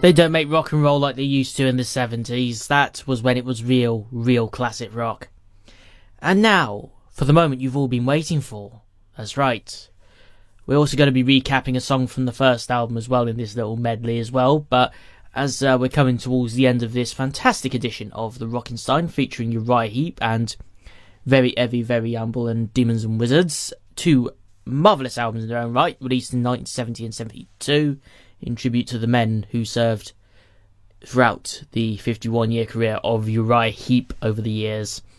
They don't make rock and roll like they used to in the 70s. That was when it was real classic rock. And now, for the moment you've all been waiting for. That's right. We're also going to be recapping a song from the first album as well in this little medley as well, but as we're coming towards the end of this fantastic edition of the Rockenstein featuring Uriah Heep and Very Heavy, Very Humble and Demons and Wizards, two marvellous albums in their own right, released in 1970 and 72, in tribute to the men who served throughout the 51-year career of Uriah Heep over the years.